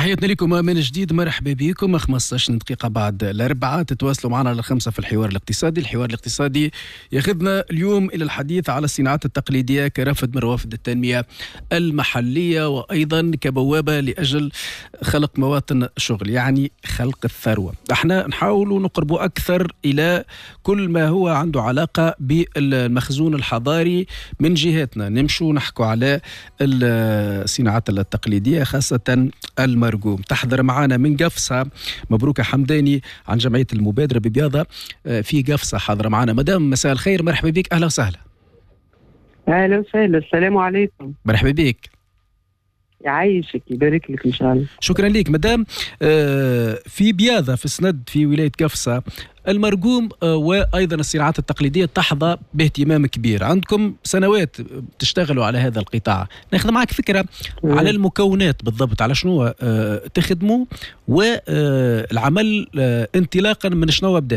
تحياتنا لكم من جديد، مرحبا بكم. 15 دقيقة بعد الأربعة تتواصلوا معنا على 5 في الحوار الاقتصادي. الحوار الاقتصادي ياخذنا اليوم إلى الحديث على الصناعات التقليدية كرافد من روافد التنمية المحلية، وأيضا كبوابة لأجل خلق مواطن شغل، يعني خلق الثروة. احنا نحاول نقرب أكثر إلى كل ما هو عنده علاقة بالمخزون الحضاري من جهتنا. نمشوا نحكوا على الصناعات التقليدية خاصة المرقوم. تحضر معنا من قفصة مبروكة حمداني عن جمعية المبادرة ببياضة في قفصة، حاضرة معنا. مدام مساء الخير، مرحبا بك، أهلا وسهلا. أهلا وسهلا، السلام عليكم. مرحبا بك، يعيشك يبارك لك إن شاء الله. شكرا لك مدام. في بياضة في سند في ولاية قفصة المرقوم وأيضا الصناعات التقليدية تحظى باهتمام كبير. عندكم سنوات تشتغلوا على هذا القطاع، ناخذ معك فكرة على المكونات بالضبط، على شنو تخدموا والعمل انطلاقا من شنو بدأ؟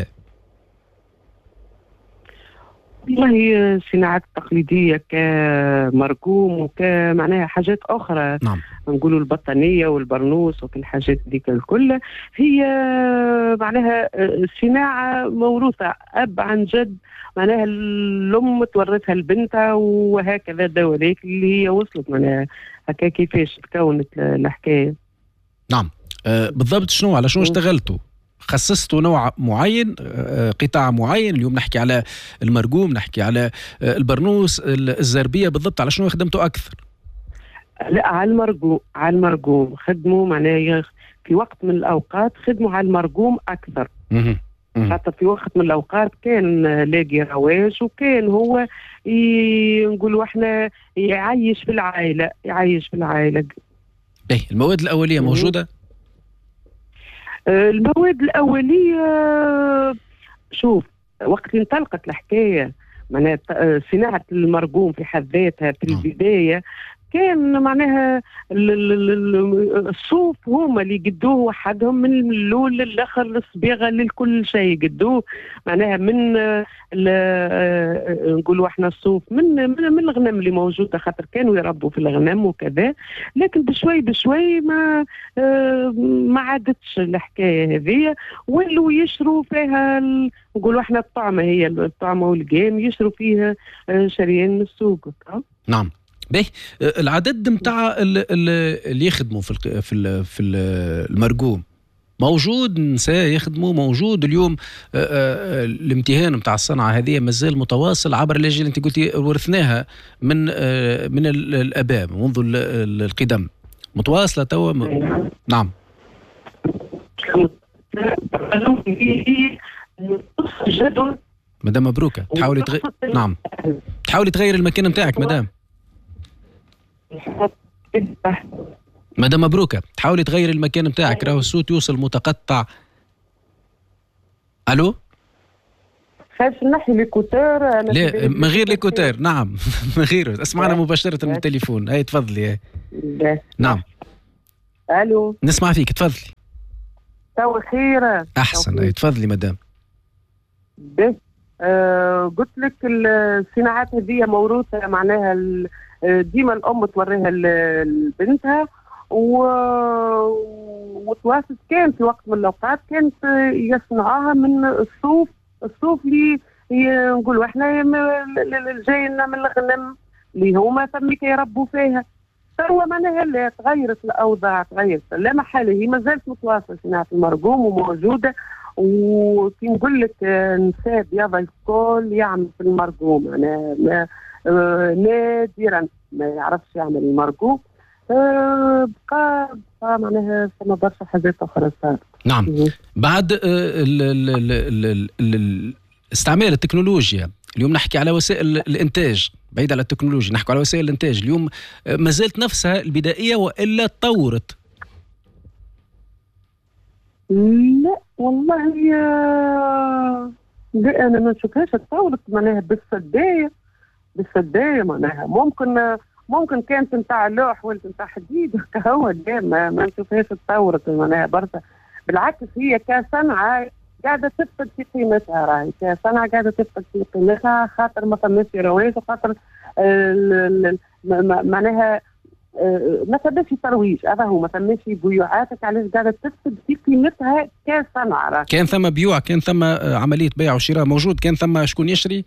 والله الصناعات التقليدية كمرقوم وكمعناها حاجات أخرى، نعم، نقولوا البطانية والبرنوس وكل الحاجات ديك الكل، هي معناها صناعة موروثة أب عن جد، معناها الأم تورثها لبنتها وهكذا دواليك اللي هي وصلت معناها هكا كيفاش تكونت الحكاية. نعم، بالضبط. شنو على شنو اشتغلتوا؟ خصصتوا نوع معين، قطاع معين؟ اليوم نحكي على المرقوم، نحكي على البرنوس، الزربية، بالضبط على شنو خدمتوا أكثر؟ لا، على المرقوم خدموا معناها في وقت من الأوقات، خدموا على المرقوم أكثر. خاطر في وقت من الأوقات كان لاقي رواج، وكان هو نقولوا احنا يعيش في العائلة. باهي، المواد الأولية موجودة؟ المواد الأولية شوف، وقت انطلقت الحكاية معناها صناعة المرقوم في حد ذاتها في البداية كان معناها الصوف هما اللي يقدوه وحدهم من اللول للآخر للصبيغة لكل شيء يقدوه معناها من نقولوا احنا الصوف من الغنم اللي موجودة، خاطر كانوا يربوا في الغنم وكذا. لكن بشوي ما عادتش الحكاية هذه، ولوا يشروا فيها نقولوا احنا الطعمة، هي الطعمة والقيم يشروا فيها شريان من السوق. نعم. باهي، العدد متاع اللي يخدموا في المرقوم موجود؟ نساء يخدموا موجود اليوم؟ الامتهان متاع الصنعة هذه مازال متواصل عبر الأجيال؟ انت قلتي ورثناها من الآباء منذ القدم، متواصلة توا؟ نعم. مدام مبروكة، تحاولي نعم، تحاولي تغير المكان متاعك مدام. مدام مبروكة، تحاولي تغير المكان متاعك، راهو الصوت يوصل متقطع. الو، خايف نحي ليكوتور؟ لا، من غير ليكوتور. نعم من غير، اسمعنا مباشرة من التليفون. هاي تفضلي. نعم، الو، نسمع فيك، تفضلي. تو خير احسن. هاي تفضلي مدام. قلت لك الصناعات هذه موروثة، معناها ديما الأم توريها لبنتها وتواصل. كان في وقت من الأوقات كانت يصنعوها من الصوف اللي نقولوا احنا جاينا من الغنم اللي هما ثمك يربوا فيها. فهو معناها اللي تغيرت الأوضاع، لا محالة، هي ما زالت متواصلة صناعة المرقوم وموجودة. وكي نقول لك نساء بياضة الكل يعمل في المرقوم، أنا نادرا ما يعرفش يعمل المرقوم. بقى معناها ثم برشا حاجات أخرى صارت. نعم، بعد استعمال التكنولوجيا اليوم نحكي على وسائل الإنتاج، بعيد على التكنولوجيا نحكي على وسائل الإنتاج اليوم، ما زالت نفسها البدائية وإلا تطورت؟ لا والله أنا ما نشوفهاش تطورت معناها بالسداية معناها ممكن كانت نتاع لوح ولا نتاع حديد هو ما نشوفهاش تطورت معناها برشا. بالعكس هي كصنعة قاعدة تفقد في قيمتها، راهي كصنعة قاعدة تفقد في قيمتها، خاطر ما فماش رواج، وخاطر معناها ما ثماش ترويج، هذا هو، ما ثماش بيوعاتك علاش قاعده تفسد في قيمتها كصنعه. كان ثم بيوع، كان ثم عمليه بيع وشراء موجود، كان ثم شكون يشري؟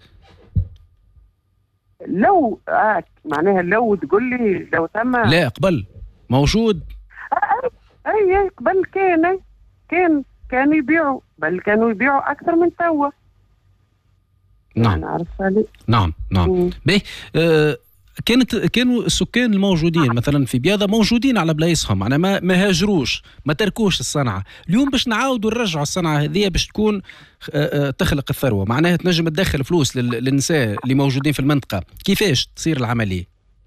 لو معناها لو تقول لي لو ثم لا قبل موجود. اي قبل كانوا يبيعوا، بل كانوا يبيعوا اكثر من توا. نعم نعم باهي. كانوا السكان الموجودين مثلا في بياضة موجودين على بلايصهم، معناها ما هاجروش، ما تركوش الصنعة. اليوم باش نعاودوا نرجعوا الصنعة هذه باش تكون تخلق الثروة، معناها تنجم تدخل فلوس للنساء اللي موجودين في المنطقة. كيفاش تصير العملية؟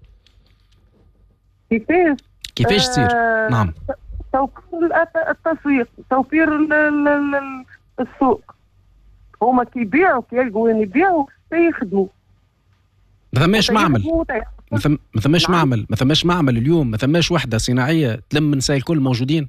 كيفاش تصير؟ نعم، التسويق، توفير السوق. هما كيبيعوا كيلقوا وين يبيعوا يخدموا. ما ثماش معمل، ما ثماش معمل اليوم، ما ثماش وحده صناعيه تلم النساء الكل موجودين.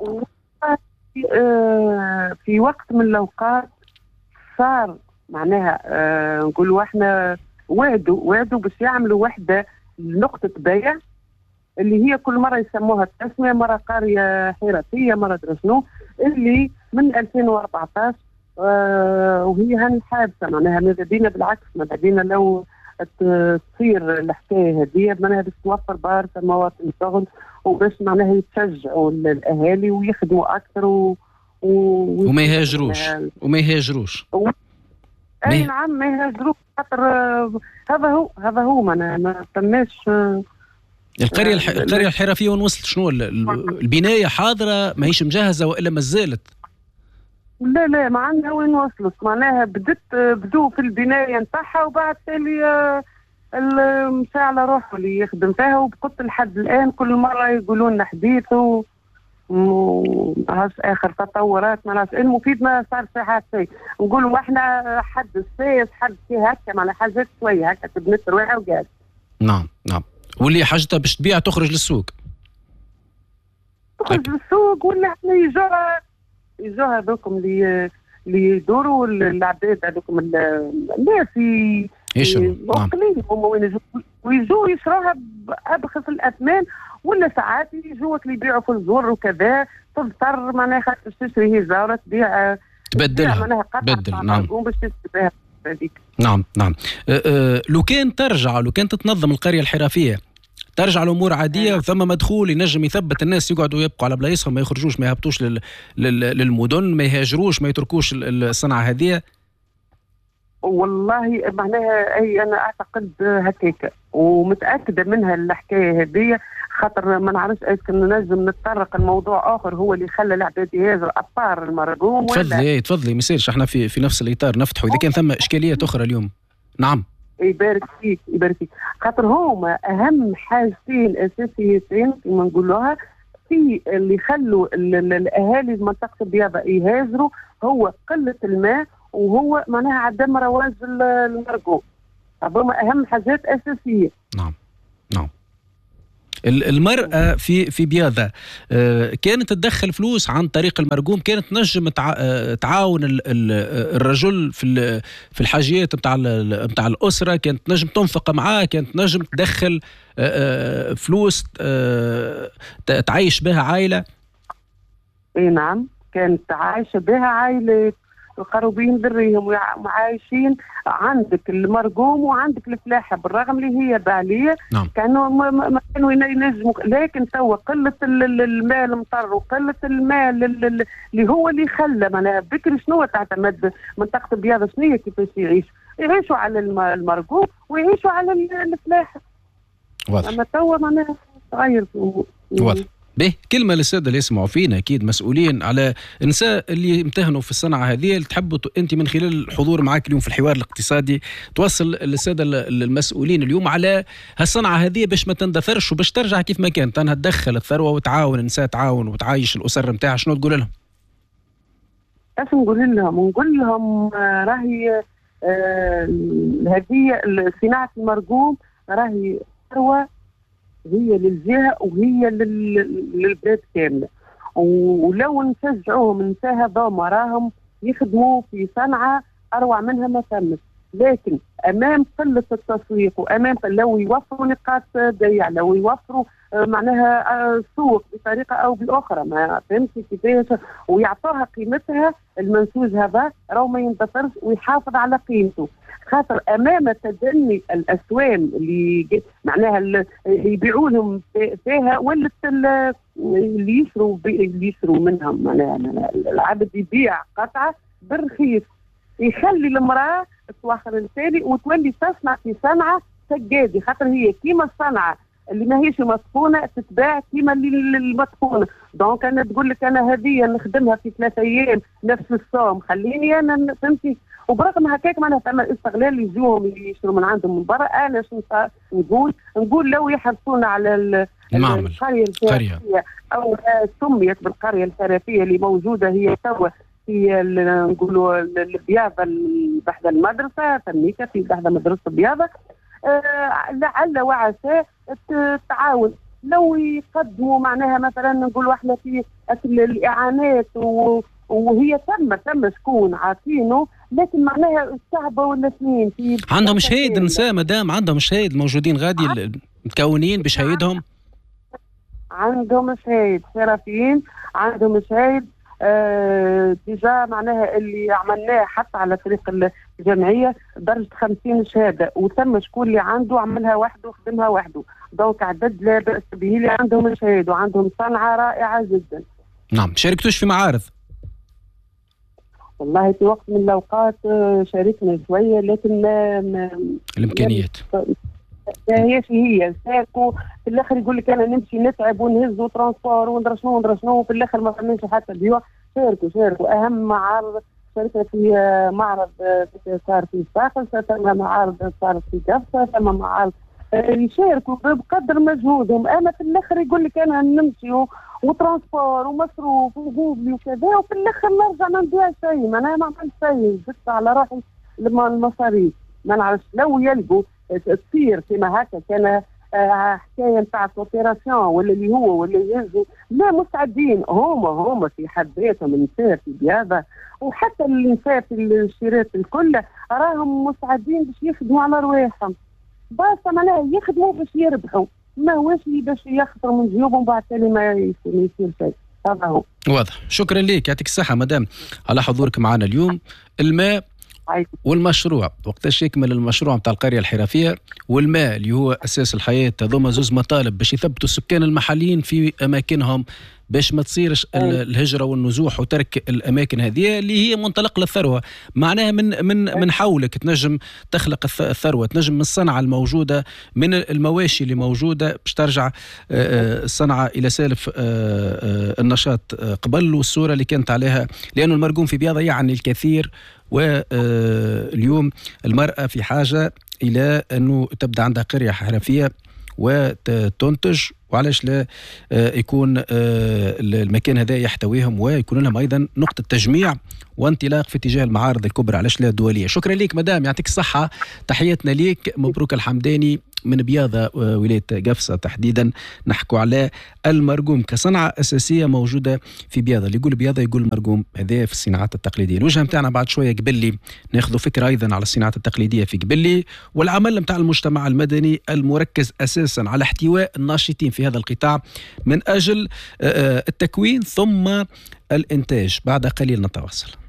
في وقت من الاوقات صار معناها نقولوا احنا وعدوا باش يعملوا وحده نقطه بيع اللي هي كل مره يسموها التسميه، مره قريه حرفيه، مره شنو، اللي من 2014 وهي هالحادثه معناها ماذا بينا بالعكس، ماذا بينا لو تصير الحكايه هذه معناها باش توفر برشا مواطن شغل، وباش معناها يتشجعوا الاهالي ويخدموا اكثر وما يهاجروش. اي نعم ما يهاجروش، خاطر هذا هو ما ثماش. القريه الحرفيه وين وصلت؟ شنو البنايه حاضره ماهيش مجهزه والا ما زالت؟ لا ما عندها وين وصلت، معناها بدو في البنايه نتاعها وبعد تالي مشى على روحه اللي يخدم فيها، وبقت لحد الان كل مره يقولوا لنا حديث ومعاش اخر تطورات، معناها المفيد ما صار في حتى نقولوا احنا حد السيس حد في هكا، معناها حاجات شويه هكا تبنت روحها وقاعد. نعم واللي حاجتها باش تبيع تخرج للسوق ولا احنا يجوا هذوكم اللي يدوروا العباد هذوكم الناس مقلين هما وين يجوا ويجوا يشروها بأبخس الأثمان، ولا ساعات يجوا اللي يبيعوا في الزور وكذا، تضطر معناها خاطر تشتري هي زارة تبيع تبدلها نعم باش تشتريها هذيك. نعم لو كان تتنظم القرية الحرفية ترجع الامور عاديه، ثم مدخول ينجم يثبت الناس يقعدوا يبقوا على بلايصهم، ما يخرجوش، ما يهبطوش للمدن، ما يهاجروش، ما يتركوش الصنعه هذه. والله معناها انا اعتقد هكاك ومتاكده منها الحكايه هذه، خاطر ما نعرفش اسكن نجم نتطرق الموضوع اخر هو اللي خلى العباد يهاجروا اطار المرقوم ولا. تفضلي ما يصيرش، احنا في نفس الاطار نفتحوا اذا كان ثم اشكاليات اخرى اليوم. نعم يبارك فيك خاطر هما اهم حاجتين اساسيتين كما نقولوها في اللي يخلوا الاهالي المنطقه البيضاء يهاجروا، هو قله الماء وهو معناها عدم رواج المرقوم. هذوما اهم حاجات اساسيه. نعم المرأة في بياضة كانت تدخل فلوس عن طريق المرقوم، كانت تنجم تعاون الرجل في الحاجيات متاع الأسرة، كانت تنجم تنفق معاه، كانت تنجم تدخل فلوس تعيش بها عائلة. اي نعم كانت عايشة بها عائلة القروبين ذريهم وعايشين. عندك المرقوم وعندك الفلاحة بالرغم اللي هي بعلية. نعم. كانوا ما كانوا ينجموا، لكن توا قلة المال المطر وقلة المال اللي هو اللي خلى معناها بكري شنو تعتمد منطقة البياضة شنو كيفاش يعيشوا على المرقوم ويعيشوا على الفلاحة. واضح. أما توا معناها تغير واضح. به كلمة للسادة اللي يسمعوا فينا أكيد مسؤولين على النساء اللي يمتهنوا في الصنعة هذه، اللي تحبوا أنت من خلال الحضور معك اليوم في الحوار الاقتصادي توصل للسادة المسؤولين اليوم على هالصنعة هذه باش ما تندثرش وباش ترجع كيف ما كانت، أنها تدخل الثروة وتعاون النساء، تعاون وتعايش الأسر متاعها. شنو تقول لهم؟ ايش نقول لهم راهي هذه صناعة المرقوم راهي ثروة، هي للجهة وهي للبلاد كاملة، ولو نشجعوهم النساء هذوما راهم يخدموا في صنعة أروع منها ما ثمت، لكن امام قله التسويق وامام لو يوفروا نقاط بيع، لو يوفروا معناها سوق بطريقه او باخرى، ما فهمتي كيفاش، ويعطوها قيمتها، المنسوج هذا راهو ما يندثرش ويحافظ على قيمته. خاطر امام تدني الاسوام اللي معناها اللي يبيعوا لهم فيها، ولت اللي يشروا منهم، معناها العبد يبيع قطعه بالرخيص، يخلي المراه تواخر التالي وتولي تصنع في صنعه سجادي، خاطر هي كيما الصنعه اللي ماهيش مسكونه تتباع كيما اللي المسكونه. دونك انا تقول لك انا هذه نخدمها في 3 ايام نفس الصوم، خليني انا فهمتي. وبرغم هكاك معناها ثم استغلال يجوهم يشتروا من عندهم من برا. انا شنو نقول لو يحرصونا على القريه الحرفيه، او سميت بالقريه الحرفيه اللي موجوده هي توا في نقولوا البياضه بحذا المدرسه، تميكه في بحذا مدرسه البياضه. لعل وعسى التعاون لو يقدموا معناها مثلا نقولوا احنا في الاعانات وهي ثم شكون عاطينه، لكن معناها الشعب ولا اثنين في عندهم شهيد نساء مدام، عندهم شهيد موجودين غادي متكونين بشهيدهم، عندهم شهيد شرفيين، عندهم شهيد ديجا معناها اللي عملناه حتى على طريق الجمعيه درجه 50 شهاده، وتم شكون اللي عنده عملها وحده وخدمها وحده. دونك عدد لا باس به اللي عندهم شهيد وعندهم صنعه رائعه جدا. نعم. شاركتوش في معارض؟ والله في وقت من الاوقات شاركنا شويه، لكن ما الامكانيات ما هي ساكو في الاخر يقول لك انا نمشي نتعب ونهز وترانسبور وندرى شنو وفي الاخر ما فهمناش حتى بيوع. شاركوا اهم معارض شاركنا في معرض صار في صاقل، ثم معارض صارت في قفصه، ثم معارض يشاركوا بقدر مجهودهم. انا في الاخر يقول لك انا نمشي وترانسبور ومصروف وجوبلي وكذا، وفي الاخر نرجع ما ندير شيء، ما انا ما عملت شيء، زدت على روحي المصاريف. ما نعرفش لو يلقوا تصير كما هكا كان حكايه نتاع كوبيراسيون ولا اللي هو ولا يهزوا، لا مستعدين هما في حد ذاتهم النساء في بياضة وحتى النساء في الشيرات الكل راهم مستعدين باش يخدموا على رواحهم، بس معناها يخدموا باش يربحوا، ما هوش باش يخسروا من جيوبهم بعد تالي ما يصير شيء. هذا هو. واضح. شكرا لك، يعطيك الصحه مدام على حضورك معنا اليوم. الماء والمشروع، وقتاش يكمل المشروع نتاع القريه الحرفيه؟ والماء اللي هو اساس الحياه، هذوما زوز مطالب باش يثبتوا السكان المحليين في اماكنهم، باش ما تصيرش الهجره والنزوح وترك الاماكن هذه اللي هي منطلق للثروه. معناها من حولك تنجم تخلق الثروه، تنجم من الصنعه الموجوده، من المواشي اللي موجوده باش ترجع الصنعه الى سالف النشاط قبل والصوره اللي كانت عليها، لانه المرقوم في بياضة يعني الكثير. واليوم المرأة في حاجة إلى أنه تبدأ عندها قرية حرفية وتنتج، وعلاش لا يكون المكان هذا يحتويهم ويكون لهم أيضا نقطة تجميع وانطلاق في اتجاه المعارض الكبرى علاش لا الدولية. شكرا لك مدام، يعطيك الصحة، تحياتنا ليك. مبروك الحمداني من بياضة ولاية قفصة تحديدا، نحكوا على المرقوم كصنعة أساسية موجودة في بياضة. اللي يقول بياضة يقول المرقوم، هذا في الصناعات التقليدية. الوجهة متاعنا بعد شوية قبلي ناخذ فكرة أيضا على الصناعات التقليدية في قبلي، والعمل متاع المجتمع المدني المركز أساسا على احتواء الناشطين في هذا القطاع من أجل التكوين ثم الإنتاج. بعد قليل نتواصل.